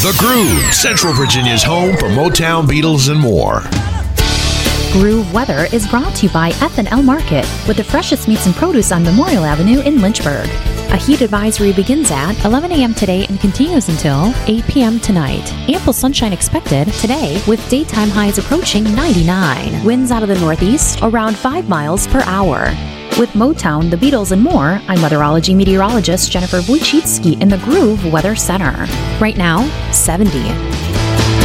The Groove, Central Virginia's home for Motown, Beatles, and more. Groove Weather is brought to you by F&L Market, with the freshest meats and produce on Memorial Avenue in Lynchburg. A heat advisory begins at 11 a.m. today and continues until 8 p.m. tonight. Ample sunshine expected today, with daytime highs approaching 99. Winds out of the northeast around 5 miles per hour. With Motown, the Beatles, and more, I'm weatherology meteorologist Jennifer Wojcicki in the Groove Weather Center. Right now, 70.